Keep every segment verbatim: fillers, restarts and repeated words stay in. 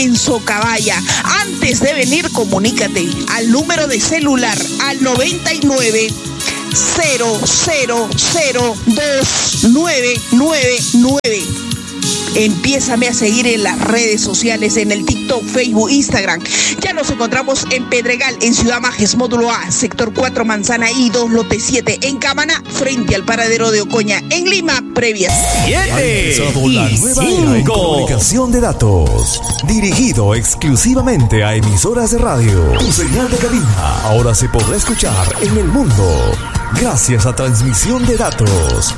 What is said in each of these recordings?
en Socabaya. Antes de venir, comunícate al número de celular al noventa y nueve, cero cero cero, dos nueve nueve nueve. Empiézame a seguir en las redes sociales, en el TikTok, Facebook, Instagram. Ya nos encontramos en Pedregal, en Ciudad Majes, módulo A, sector cuatro, Manzana I dos, lote siete. En Camaná, frente al paradero de Ocoña. En Lima, previa siete y cinco. Comunicación de datos, dirigido exclusivamente a emisoras de radio. Tu señal de cabina ahora se podrá escuchar en el mundo gracias a transmisión de datos.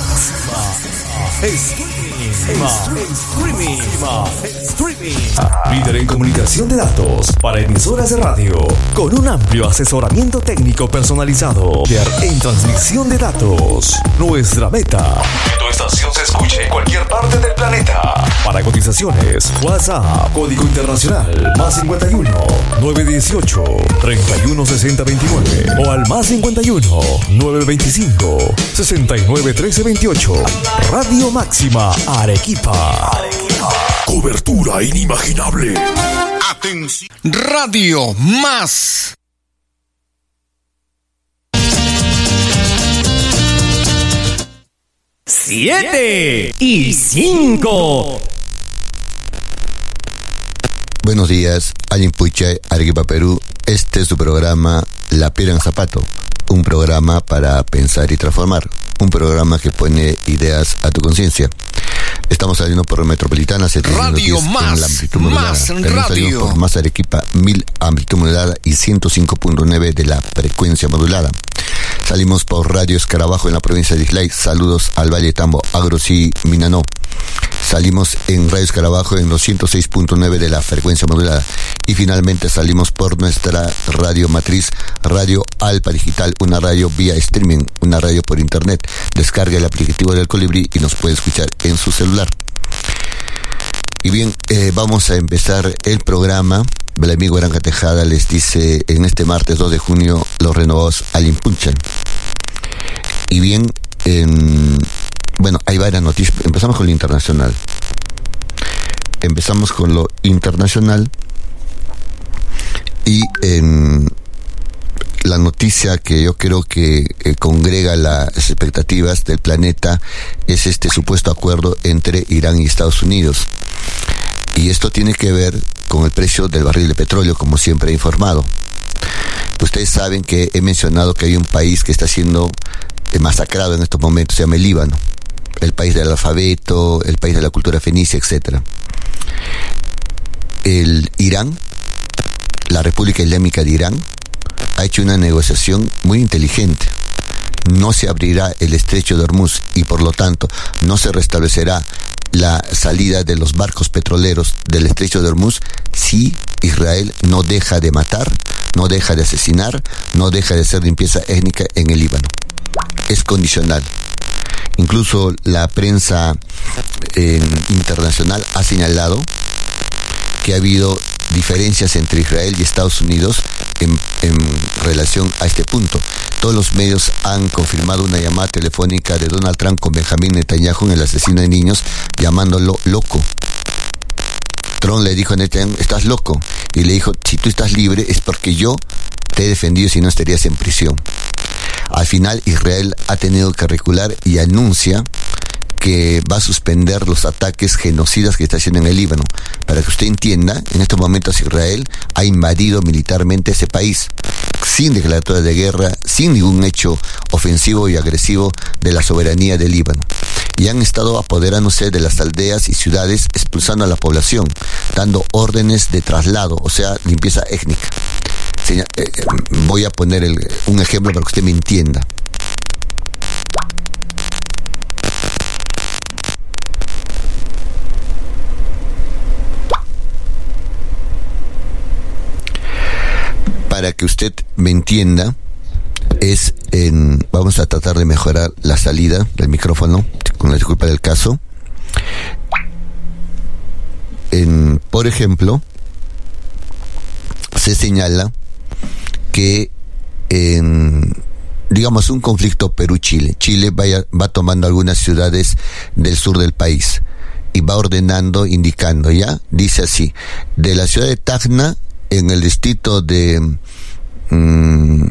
Streaming. Streaming. Líder en comunicación de datos para emisoras de radio, con un amplio asesoramiento técnico personalizado. Líder en transmisión de datos. Nuestra meta: que tu estación se escuche en cualquier parte del planeta. Para cotizaciones, WhatsApp, código internacional, más cincuenta y uno, nueve dieciocho, treinta y uno sesenta veintinueve, o al más cincuenta y uno, nueve veinticinco, sesenta y nueve trece veintiocho. Radio Máxima Arequipa. Arequipa. Cobertura inimaginable. Atención. Radio Más. siete y cinco. Buenos días, Alin Puichay, Arequipa, Perú. Este es su programa La Piedra en Zapato, un programa para pensar y transformar, un programa que pone ideas a tu conciencia. Estamos saliendo por Metropolitana Radio Más, en la amplitud modulada. Más También Radio. salimos por Más Arequipa, mil amplitud modulada y ciento cinco punto nueve de la frecuencia modulada. Salimos por Radio Escarabajo en la provincia de Islay. Saludos al Valle Tambo, Agrosí, Minanó. Salimos en Radio Escarabajo en los ciento seis punto nueve de la frecuencia modulada. Y finalmente salimos por nuestra radio matriz, Radio Alpa Digital, una radio vía streaming, una radio por internet. Descarga el aplicativo del Colibrí y nos puede escuchar en su celular. Y bien, eh, vamos a empezar el programa. El amigo Aranca Tejada les dice en este martes dos de junio los renovados Alin Puichay. Y bien, en, bueno, hay varias noticias. Empezamos con lo internacional. Empezamos con lo internacional. Y en la noticia que yo creo que eh, congrega las expectativas del planeta es este supuesto acuerdo entre Irán y Estados Unidos. Y esto tiene que ver con el precio del barril de petróleo, como siempre he informado. Ustedes saben que he mencionado que hay un país que está siendo eh, masacrado en estos momentos, se llama el Líbano, el país del alfabeto, el país de la cultura fenicia, etcétera. El Irán, la República Islámica de Irán, ha hecho una negociación muy inteligente. No se abrirá el estrecho de Hormuz y por lo tanto no se restablecerá la salida de los barcos petroleros del estrecho de Hormuz si Israel no deja de matar, no deja de asesinar, no deja de hacer limpieza étnica en el Líbano. Es condicional. Incluso la prensa eh, internacional ha señalado que ha habido diferencias entre Israel y Estados Unidos en, en relación a este punto. Todos los medios han confirmado una llamada telefónica de Donald Trump con Benjamín Netanyahu, el asesino de niños, llamándolo loco. Trump le dijo a Netanyahu, estás loco. Y le dijo, si tú estás libre es porque yo te he defendido, si no estarías en prisión. Al final Israel ha tenido que recular y anuncia que va a suspender los ataques genocidas que está haciendo en el Líbano. Para que usted entienda, en estos momentos Israel ha invadido militarmente ese país, sin declaratoria de guerra, sin ningún hecho ofensivo y agresivo de la soberanía del Líbano. Y han estado apoderándose de las aldeas y ciudades, expulsando a la población, dando órdenes de traslado, o sea, limpieza étnica. Señor, eh, voy a poner el, un ejemplo para que usted me entienda. Para que usted me entienda, es en, vamos a tratar de mejorar la salida del micrófono, con la disculpa del caso. En, por ejemplo, se señala que en, digamos, un conflicto Perú-Chile. Chile vaya, va tomando algunas ciudades del sur del país. y va ordenando, indicando, ¿ya? Dice así, de la ciudad de Tacna, en el distrito de... Mmm,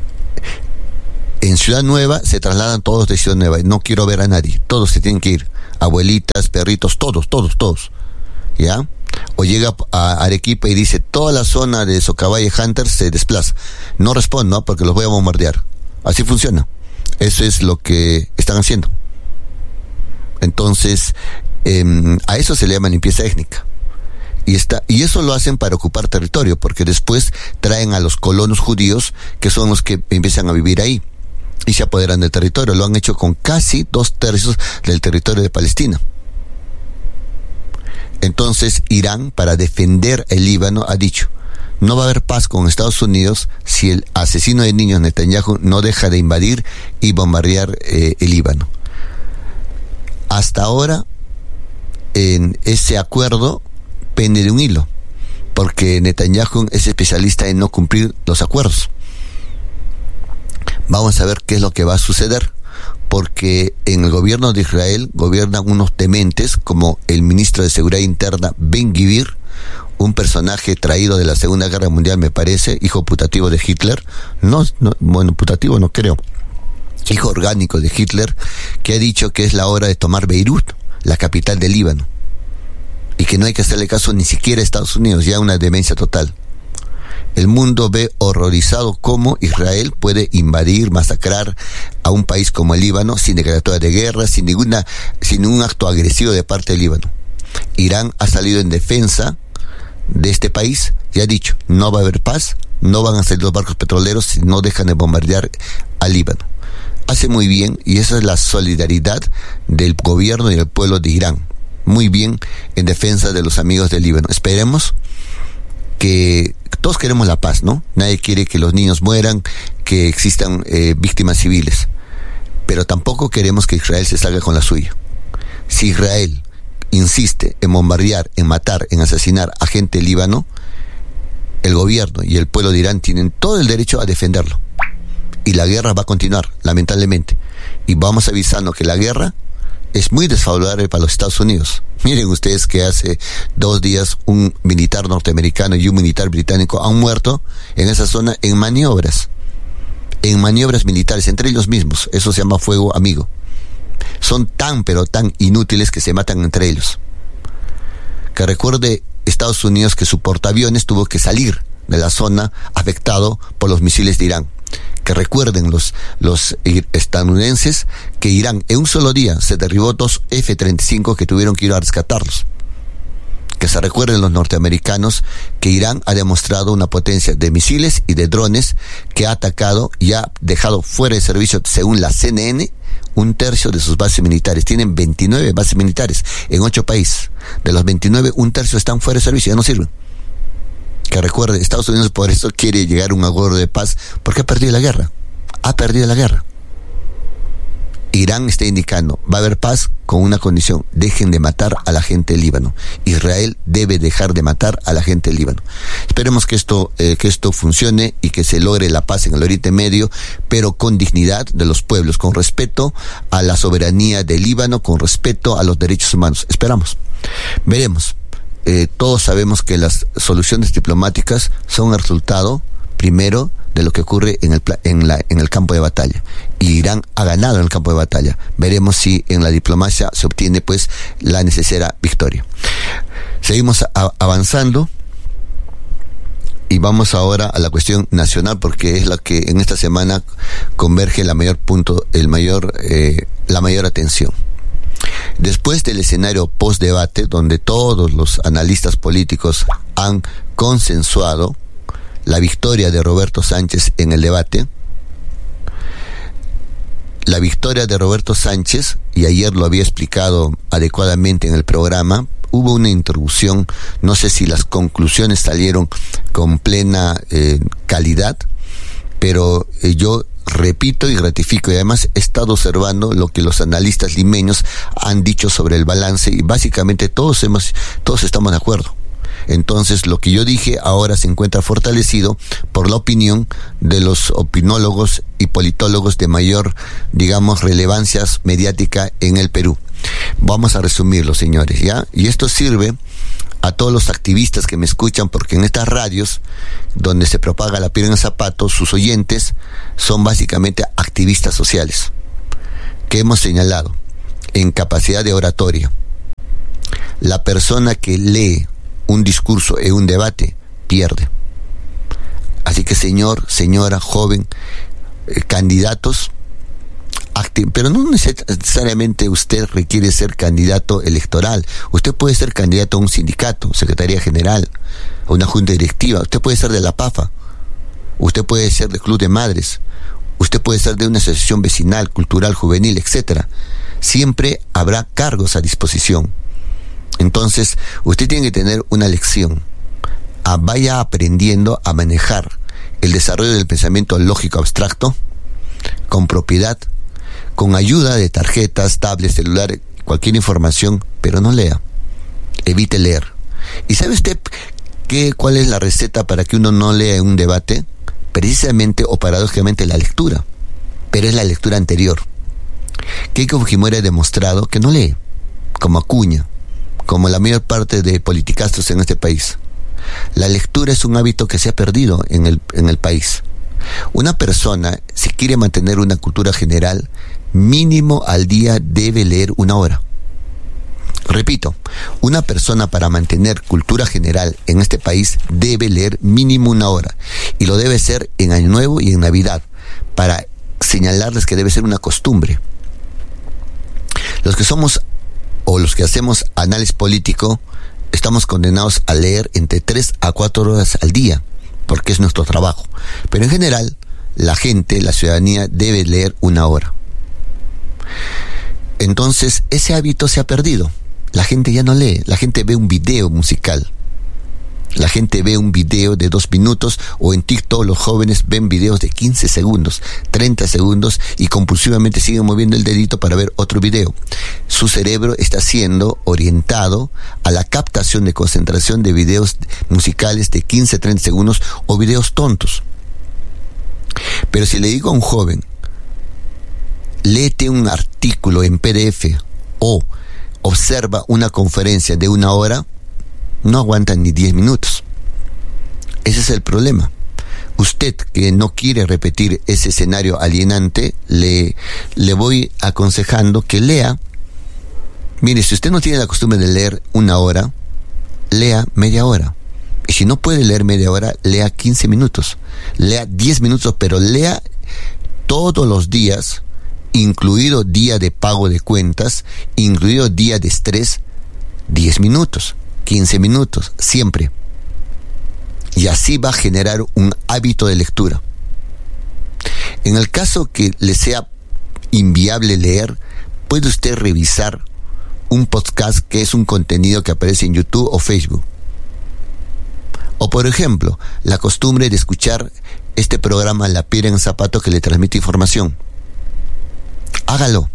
en Ciudad Nueva se trasladan todos de Ciudad Nueva. No quiero ver a nadie. Todos se tienen que ir. Abuelitas, perritos, todos, todos, todos. ¿Ya? O llega a Arequipa y dice, toda la zona de Socabaya y Hunter se desplaza. No respondo, ¿no? Porque los voy a bombardear. Así funciona. Eso es lo que están haciendo. Entonces, eh, a eso se le llama limpieza étnica. Y, está, y eso lo hacen para ocupar territorio, porque después traen a los colonos judíos, que son los que empiezan a vivir ahí. Y se apoderan del territorio. Lo han hecho con casi dos tercios del territorio de Palestina. Entonces Irán, para defender el Líbano, ha dicho, no va a haber paz con Estados Unidos si el asesino de niños Netanyahu no deja de invadir y bombardear eh, el Líbano. Hasta ahora, en ese acuerdo pende de un hilo, porque Netanyahu es especialista en no cumplir los acuerdos. Vamos a ver qué es lo que va a suceder, porque en el gobierno de Israel gobiernan unos dementes como el ministro de Seguridad Interna Ben-Gvir, un personaje traído de la Segunda Guerra Mundial, me parece, hijo putativo de Hitler, no, no bueno, putativo no creo, hijo orgánico de Hitler, que ha dicho que es la hora de tomar Beirut, la capital del Líbano, y que no hay que hacerle caso ni siquiera a Estados Unidos, ya una demencia total. El mundo ve horrorizado cómo Israel puede invadir, masacrar a un país como el Líbano sin declaratoria de guerra, sin ninguna, sin ningún acto agresivo de parte del Líbano. Irán ha salido en defensa de este país y ha dicho, no va a haber paz, no van a salir los barcos petroleros si no dejan de bombardear al Líbano. Hace muy bien, y esa es la solidaridad del gobierno y del pueblo de Irán. Muy bien en defensa de los amigos del Líbano. Esperemos que todos queremos la paz, ¿no? Nadie quiere que los niños mueran, que existan eh, víctimas civiles. Pero tampoco queremos que Israel se salga con la suya. Si Israel insiste en bombardear, en matar, en asesinar a gente del Líbano, el gobierno y el pueblo de Irán tienen todo el derecho a defenderlo. Y la guerra va a continuar, lamentablemente. Y vamos avisando que la guerra es muy desfavorable para los Estados Unidos. Miren ustedes que hace dos días un militar norteamericano y un militar británico han muerto en esa zona en maniobras, en maniobras militares entre ellos mismos. Eso se llama fuego amigo. Son tan pero tan inútiles que se matan entre ellos. Que recuerde Estados Unidos que su portaaviones tuvo que salir de la zona afectado por los misiles de Irán. Que recuerden los, los estadounidenses que Irán en un solo día se derribó dos F treinta y cinco que tuvieron que ir a rescatarlos. Que se recuerden los norteamericanos que Irán ha demostrado una potencia de misiles y de drones que ha atacado y ha dejado fuera de servicio, según la C N N, un tercio de sus bases militares. Tienen veintinueve bases militares en ocho países. De los veintinueve, un tercio están fuera de servicio, ya no sirven. Que recuerde, Estados Unidos por eso quiere llegar a un acuerdo de paz, porque ha perdido la guerra. Ha perdido la guerra. Irán está indicando, va a haber paz con una condición: dejen de matar a la gente del Líbano. Israel debe dejar de matar a la gente del Líbano. Esperemos que esto, eh, que esto funcione y que se logre la paz en el Oriente Medio, pero con dignidad de los pueblos, con respeto a la soberanía del Líbano, con respeto a los derechos humanos. Esperamos. Veremos. Eh, todos sabemos que las soluciones diplomáticas son el resultado, primero, de lo que ocurre en el, en, la, en el campo de batalla. Y Irán ha ganado en el campo de batalla. Veremos si en la diplomacia se obtiene pues la necesaria victoria. Seguimos a, avanzando y vamos ahora a la cuestión nacional, porque es la que en esta semana converge la mayor punto, el mayor, eh, la mayor atención. Después del escenario post-debate, donde todos los analistas políticos han consensuado la victoria de Roberto Sánchez en el debate, la victoria de Roberto Sánchez, y ayer lo había explicado adecuadamente en el programa, hubo una introducción, no sé si las conclusiones salieron con plena eh, calidad, pero eh, yo repito y ratifico, y además he estado observando lo que los analistas limeños han dicho sobre el balance, y básicamente todos hemos, todos estamos de acuerdo. Entonces, lo que yo dije ahora se encuentra fortalecido por la opinión de los opinólogos y politólogos de mayor, digamos, relevancia mediática en el Perú. Vamos a resumirlo, señores, ¿ya? Y esto sirve a todos los activistas que me escuchan, porque en estas radios donde se propaga la piedra en el zapato, sus oyentes son básicamente activistas sociales que hemos señalado en capacidad de oratoria. La persona que lee un discurso en un debate pierde. Así que, señor, señora, joven, eh, candidatos, pero no necesariamente usted requiere ser candidato electoral. Usted puede ser candidato a un sindicato, secretaría general, a una junta directiva. Usted puede ser de la PAFA. Usted puede ser del Club de Madres. Usted puede ser de una asociación vecinal, cultural, juvenil, etcétera. Siempre habrá cargos a disposición. Entonces, usted tiene que tener una lección. Ah, vaya aprendiendo a manejar el desarrollo del pensamiento lógico abstracto con propiedad, con ayuda de tarjetas, tablets, celulares, cualquier información, pero no lea. Evite leer. ¿Y sabe usted qué, cuál es la receta para que uno no lea en un debate? Precisamente o paradójicamente la lectura. Pero es la lectura anterior. Keiko Fujimori ha demostrado que no lee, como Acuña, como la mayor parte de politicastros en este país. La lectura es un hábito que se ha perdido en el, en el país. Una persona, si quiere mantener una cultura general, mínimo al día debe leer una hora. Repito, una persona para mantener cultura general en este país debe leer mínimo una hora. Y lo debe hacer en Año Nuevo y en Navidad, para señalarles que debe ser una costumbre. Los que somos, o los que hacemos análisis político, estamos condenados a leer entre tres a cuatro horas al día, porque es nuestro trabajo. Pero en general, la gente, la ciudadanía, debe leer una hora. Entonces, ese hábito se ha perdido. La gente ya no lee, la gente ve un video musical. La gente ve un video de dos minutos, o en TikTok los jóvenes ven videos de quince segundos, treinta segundos, y compulsivamente siguen moviendo el dedito para ver otro video. Su cerebro está siendo orientado a la captación de concentración de videos musicales de quince, treinta segundos o videos tontos. Pero si le digo a un joven, léete un artículo en P D F o observa una conferencia de una hora, no aguantan ni diez minutos. Ese es el problema. Usted que no quiere repetir ese escenario alienante, le, le voy aconsejando que lea. Mire, si usted no tiene la costumbre de leer una hora, lea media hora. Y si no puede leer media hora, lea quince minutos. Lea diez minutos, pero lea todos los días, incluido día de pago de cuentas, incluido día de estrés, diez minutos, quince minutos, siempre. Y así va a generar un hábito de lectura. En el caso que le sea inviable leer, puede usted revisar un podcast, que es un contenido que aparece en YouTube o Facebook. O, por ejemplo, la costumbre de escuchar este programa La Piedra en el Zapato, que le transmite información. Hágalo.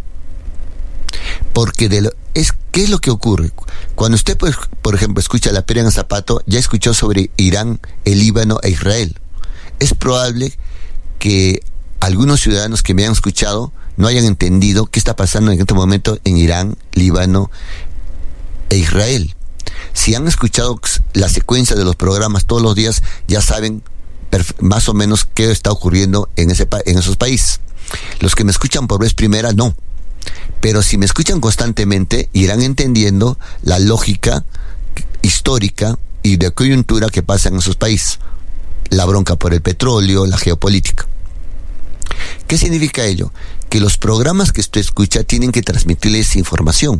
Porque de lo, es, ¿qué es lo que ocurre? Cuando usted, pues, por ejemplo, escucha La Piedra en el Zapato, ya escuchó sobre Irán, el Líbano e Israel. Es probable que algunos ciudadanos que me han escuchado no hayan entendido qué está pasando en este momento en Irán, Líbano e Israel. Si han escuchado la secuencia de los programas todos los días, ya saben perf- más o menos qué está ocurriendo en, ese pa- en esos países. Los que me escuchan por vez primera, no. Pero si me escuchan constantemente, irán entendiendo la lógica histórica y de coyuntura que pasa en esos países. La bronca por el petróleo, la geopolítica. ¿Qué significa ello? Que los programas que usted escucha tienen que transmitirles información.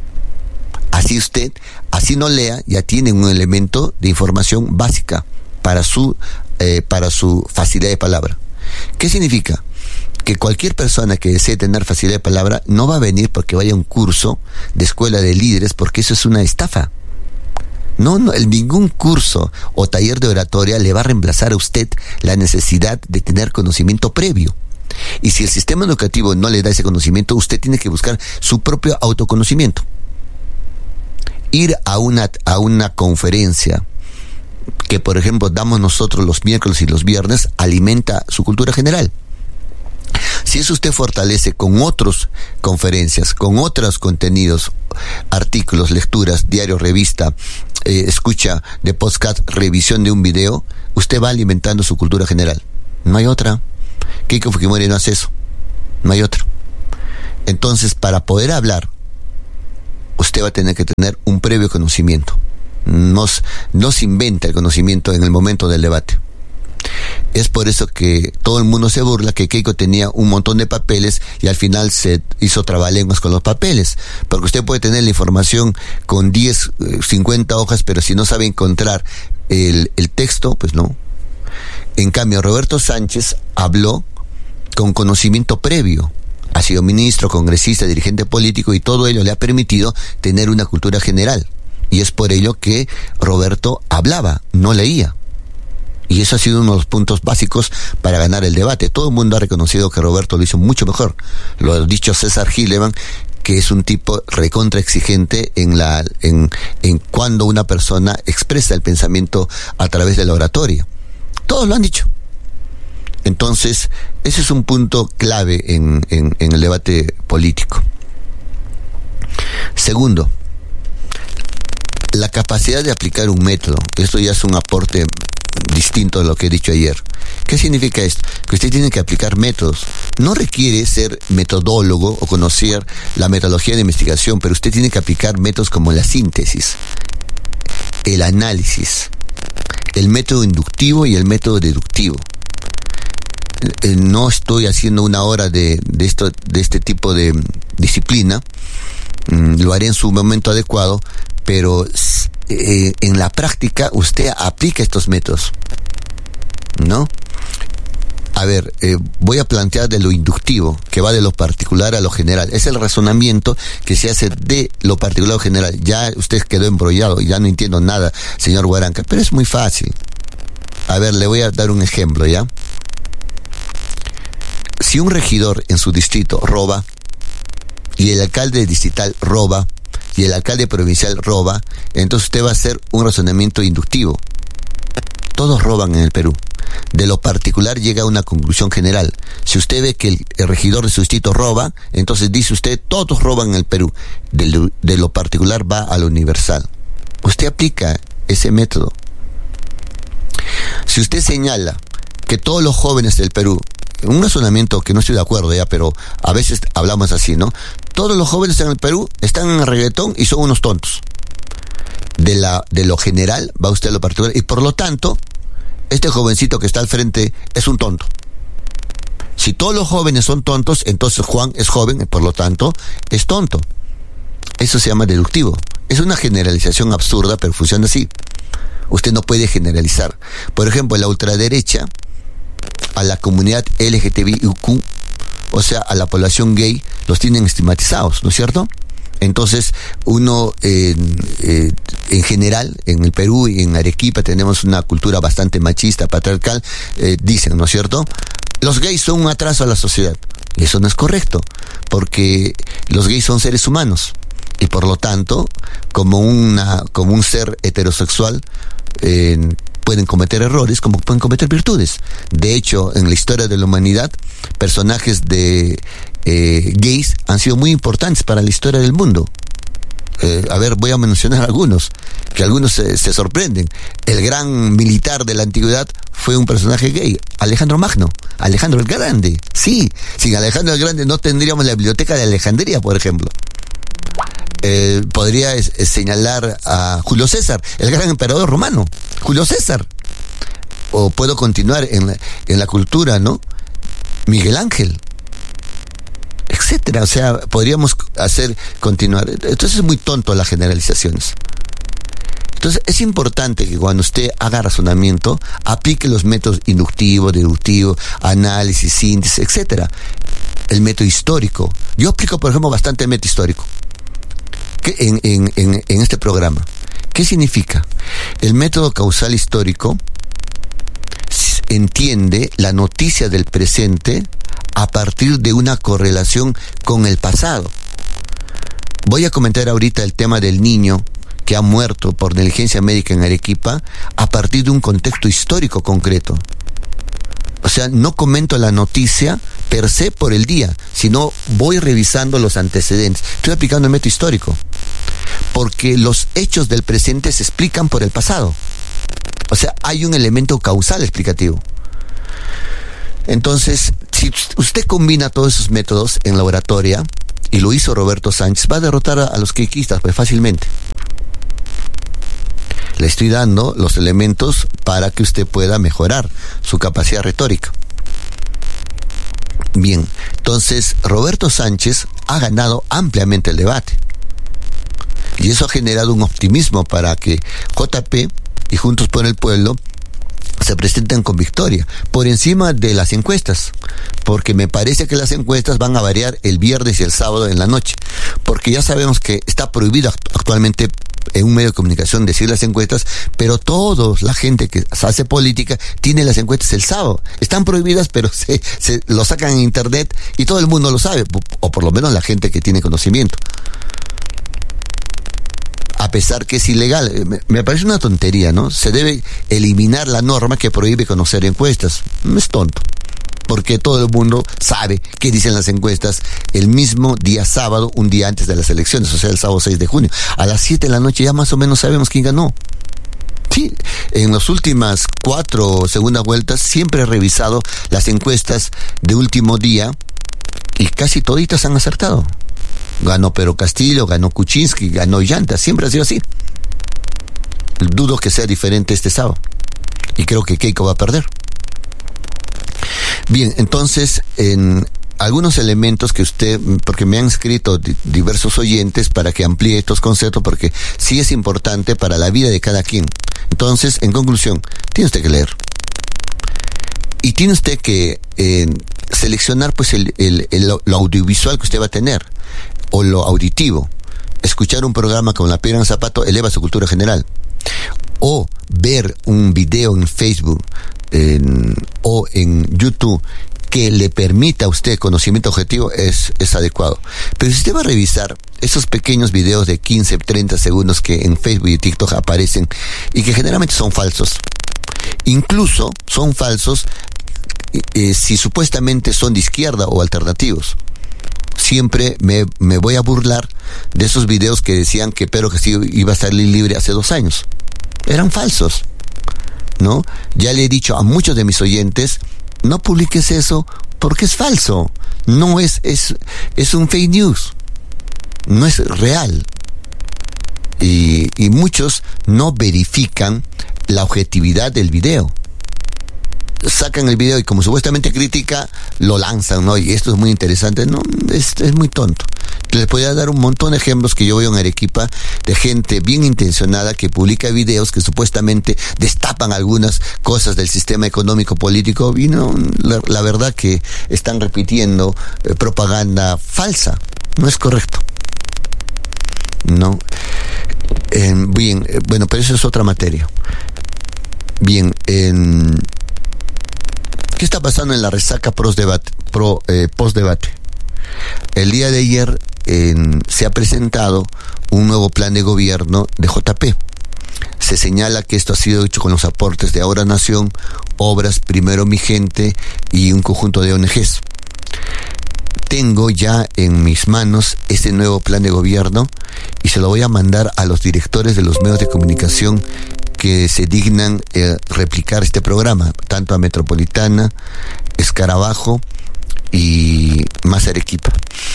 Así usted, así no lea, ya tiene un elemento de información básica para su, eh, para su facilidad de palabra. ¿Qué significa? Que cualquier persona que desee tener facilidad de palabra no va a venir porque vaya a un curso de escuela de líderes, porque eso es una estafa. No, no, ningún curso o taller de oratoria le va a reemplazar a usted la necesidad de tener conocimiento previo. Y si el sistema educativo no le da ese conocimiento, usted tiene que buscar su propio autoconocimiento. Ir a una, a una conferencia que, por ejemplo, damos nosotros los miércoles y los viernes, alimenta su cultura general. Si eso usted fortalece con otras conferencias, con otros contenidos, artículos, lecturas, diarios, revista, eh, escucha de podcast, revisión de un video, usted va alimentando su cultura general. No hay otra. Keiko Fujimori no hace eso. No hay otra. Entonces, para poder hablar, usted va a tener que tener un previo conocimiento. No, no se inventa el conocimiento en el momento del debate. Es por eso que todo el mundo se burla que Keiko tenía un montón de papeles y al final se hizo trabalenguas con los papeles, porque usted puede tener la información con diez, cincuenta hojas, pero si no sabe encontrar el, el texto, pues no. En cambio, Roberto Sánchez habló con conocimiento previo. Ha sido ministro, congresista, dirigente político, y todo ello le ha permitido tener una cultura general. Y es por ello que Roberto hablaba, no leía. Y eso ha sido uno de los puntos básicos para ganar el debate. Todo el mundo ha reconocido que Roberto lo hizo mucho mejor. Lo ha dicho César Gilleban, que es un tipo recontra exigente en la en, en cuando una persona expresa el pensamiento a través de la oratoria. Todos lo han dicho. Entonces, ese es un punto clave en, en, en el debate político. Segundo, la capacidad de aplicar un método. Esto ya es un aporte distinto de lo que he dicho ayer. ¿Qué significa esto? Que usted tiene que aplicar métodos. No requiere ser metodólogo o conocer la metodología de investigación, pero usted tiene que aplicar métodos como la síntesis, el análisis, el método inductivo y el método deductivo. No estoy haciendo una hora de, de esto, de este tipo de disciplina. Lo haré en su momento adecuado, pero eh, en la práctica usted aplica estos métodos, ¿no? A ver, eh, voy a plantear de lo inductivo, que va de lo particular a lo general. Es el razonamiento que se hace de lo particular a lo general. Ya usted quedó embrollado, ya no entiendo nada, señor Guaranca, pero es muy fácil. A ver, le voy a dar un ejemplo, ¿ya? Si un regidor en su distrito roba, y el alcalde distrital roba, y el alcalde provincial roba, entonces usted va a hacer un razonamiento inductivo. Todos roban en el Perú. De lo particular llega a una conclusión general. Si usted ve que el, el regidor de su distrito roba, entonces dice usted, todos roban en el Perú. De lo, de lo particular va a lo universal. Usted aplica ese método. Si usted señala que todos los jóvenes del Perú, un razonamiento que no estoy de acuerdo ya, pero a veces hablamos así, ¿no? Todos los jóvenes en el Perú están en el reggaetón y son unos tontos. De la, de lo general va usted a lo particular, y por lo tanto, este jovencito que está al frente es un tonto. Si todos los jóvenes son tontos, entonces Juan es joven y por lo tanto es tonto. Eso se llama deductivo. Es una generalización absurda, pero funciona así. Usted no puede generalizar. Por ejemplo, en la ultraderecha, a la comunidad L G T B I Q, o sea, a la población gay, los tienen estigmatizados, ¿no es cierto? Entonces, uno, eh, eh, en general, en el Perú y en Arequipa tenemos una cultura bastante machista, patriarcal, eh, dicen, ¿no es cierto? Los gays son un atraso a la sociedad. Y eso no es correcto, porque los gays son seres humanos. Y por lo tanto, como, una, como un ser heterosexual, eh, pueden cometer errores como pueden cometer virtudes. De hecho, en la historia de la humanidad, personajes de eh, gays han sido muy importantes para la historia del mundo. Eh, a ver, voy a mencionar algunos, que algunos se, se sorprenden. El gran militar de la antigüedad fue un personaje gay, Alejandro Magno, Alejandro el Grande. Sí, sin Alejandro el Grande no tendríamos la biblioteca de Alejandría, por ejemplo. Eh, podría es, es señalar a Julio César, el gran emperador romano, Julio César. O puedo continuar en la, en la cultura, ¿no? Miguel Ángel, etcétera. O sea, podríamos hacer continuar. Entonces es muy tonto las generalizaciones. Entonces es importante que cuando usted haga razonamiento, aplique los métodos inductivo, deductivo, análisis, síntesis, etcétera. El método histórico. Yo aplico, por ejemplo, bastante el método histórico En, en, en, en este programa. ¿Qué significa? El método causal histórico entiende la noticia del presente a partir de una correlación con el pasado. Voy a comentar ahorita el tema del niño que ha muerto por negligencia médica en Arequipa a partir de un contexto histórico concreto. O sea, no comento la noticia per se por el día, sino voy revisando los antecedentes. Estoy aplicando el método histórico, porque los hechos del presente se explican por el pasado. O sea, hay un elemento causal explicativo. Entonces, si usted combina todos esos métodos en la oratoria, y lo hizo Roberto Sánchez, va a derrotar a, a los quisquistas pues fácilmente. Le estoy dando los elementos para que usted pueda mejorar su capacidad retórica. Bien, entonces Roberto Sánchez ha ganado ampliamente el debate. Y eso ha generado un optimismo para que J P y Juntos por el Pueblo se presenten con victoria, por encima de las encuestas, porque me parece que las encuestas van a variar el viernes y el sábado en la noche, porque ya sabemos que está prohibido actualmente en un medio de comunicación decir las encuestas, pero toda la gente que hace política tiene las encuestas el sábado. Están prohibidas, pero se, se lo sacan en internet y todo el mundo lo sabe, o por lo menos la gente que tiene conocimiento. A pesar que es ilegal, me, me parece una tontería, ¿no? Se debe eliminar la norma que prohíbe conocer encuestas. Es tonto, porque todo el mundo sabe qué dicen las encuestas el mismo día sábado, un día antes de las elecciones, o sea, el sábado seis de junio. A las siete de la noche ya más o menos sabemos quién ganó. Sí, en las últimas cuatro segundas vueltas siempre he revisado las encuestas de último día y casi toditas han acertado. Ganó Pedro Castillo, ganó Kuczynski, ganó Llanta, siempre ha sido así. Dudo que sea diferente este sábado. Y creo que Keiko va a perder. Bien, entonces, en algunos elementos que usted, porque me han escrito di- diversos oyentes para que amplíe estos conceptos, porque sí es importante para la vida de cada quien. Entonces, en conclusión, tiene usted que leer. Y tiene usted que eh, seleccionar pues el, el, el, lo audiovisual que usted va a tener, o lo auditivo. Escuchar un programa como La Piedra en el Zapato eleva su cultura general. O ver un video en Facebook en, o en YouTube que le permita a usted conocimiento objetivo es, es adecuado. Pero si usted va a revisar esos pequeños videos de quince, treinta segundos que en Facebook y TikTok aparecen y que generalmente son falsos, incluso son falsos eh, si supuestamente son de izquierda o alternativos. Siempre me, me voy a burlar de esos videos que decían que Pedro Castillo iba a salir libre hace dos años. Eran falsos, ¿no? Ya le he dicho a muchos de mis oyentes, no publiques eso porque es falso. No es, es, es un fake news. No es real. Y, y muchos no verifican la objetividad del video. Sacan el video y como supuestamente crítica, lo lanzan, ¿no? Y esto es muy interesante. No, es, es muy tonto. Les podría dar un montón de ejemplos que yo veo en Arequipa de gente bien intencionada que publica videos que supuestamente destapan algunas cosas del sistema económico político y no, la, la verdad que están repitiendo eh, propaganda falsa. No es correcto. No. Eh, bien, eh, bueno, pero eso es otra materia. Bien, en... ¿qué está pasando en la resaca post-debate? Pro, eh, post-debate? El día de ayer eh, se ha presentado un nuevo plan de gobierno de J P. Se señala que esto ha sido hecho con los aportes de Ahora Nación, Obras, Primero Mi Gente y un conjunto de O N Ges. Tengo ya en mis manos este nuevo plan de gobierno y se lo voy a mandar a los directores de los medios de comunicación que se dignan eh, replicar este programa, tanto a Metropolitana, Escarabajo y más Arequipa.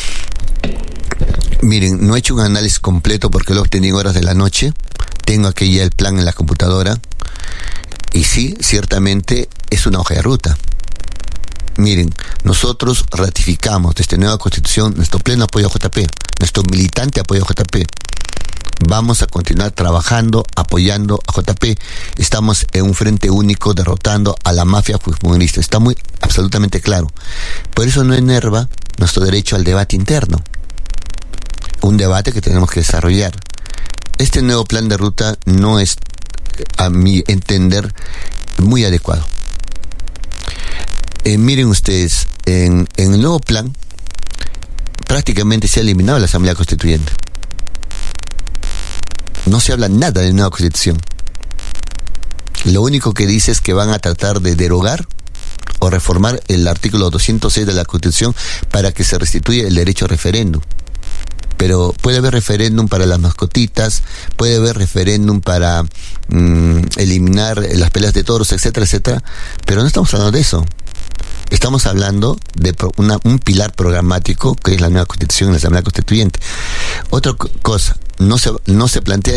Miren, no he hecho un análisis completo porque lo obtení en horas de la noche. Tengo aquí ya el plan en la computadora y sí, ciertamente es una hoja de ruta. Miren, nosotros ratificamos desde nueva Constitución nuestro pleno apoyo a J P, nuestro militante apoyo a J P. Vamos a continuar trabajando, apoyando a J P. Estamos en un frente único derrotando a la mafia fujimorista. Está muy, absolutamente claro. Por eso no enerva nuestro derecho al debate interno. Un debate que tenemos que desarrollar. Este nuevo plan de ruta no es, a mi entender, muy adecuado. Eh, miren ustedes, en, en el nuevo plan prácticamente se ha eliminado la Asamblea Constituyente. no se habla nada de nueva constitución. Lo único que dice es que van a tratar de derogar o reformar el artículo doscientos seis de la Constitución para que se restituya el derecho a referéndum. Pero puede haber referéndum para las mascotitas, puede haber referéndum para mmm, eliminar las peleas de toros, etcétera, etcétera. Pero no estamos hablando de eso. Estamos hablando de una, un pilar programático que es la nueva Constitución, la Asamblea Constituyente. Otra cosa, no se, no se plantea